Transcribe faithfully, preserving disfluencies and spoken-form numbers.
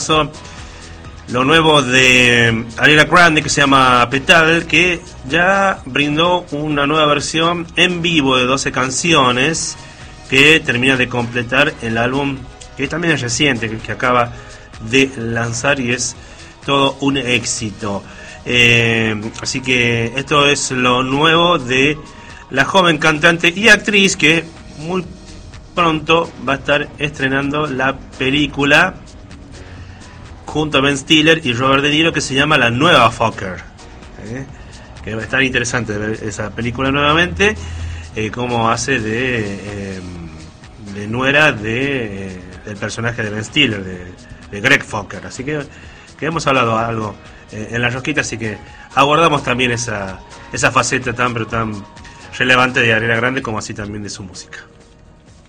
Lo nuevo de Ariana Grande, que se llama Petal, que ya brindó una nueva versión en vivo de doce canciones que termina de completar el álbum, que también es reciente, que, que acaba de lanzar, y es todo un éxito. Eh, así que esto es lo nuevo de la joven cantante y actriz, que muy pronto va a estar estrenando la película junto a Ben Stiller y Robert De Niro, que se llama La Nueva Fokker, ¿eh? Que va a estar interesante ver esa película nuevamente, eh, cómo hace de, eh, de nuera de, eh, del personaje de Ben Stiller, de, de Greg Fokker. Así que, que hemos hablado algo eh, en La Rosquita, así que aguardamos también esa, esa faceta tan pero tan relevante de Ariana Grande, como así también de su música.